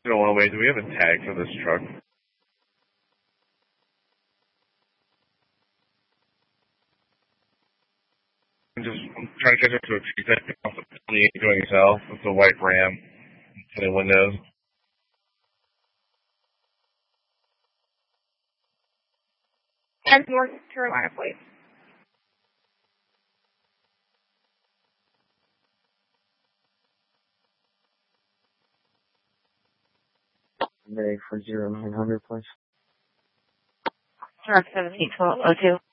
I don't want to wait. Do we have a tag for this truck? I'm just trying to catch up to a few things off the 28 doing south with the white Ram, tinted windows. And North Carolina, please. Ready for 0900, please. Truck 171202.